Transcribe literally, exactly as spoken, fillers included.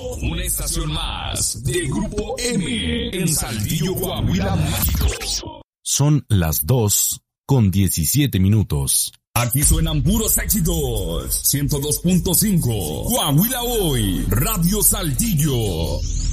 Una estación más de Grupo M en Saltillo, Coahuila, México. Son las dos con diecisiete minutos. Aquí suenan puros éxitos. ciento dos punto cinco. Coahuila Hoy. Radio Saltillo.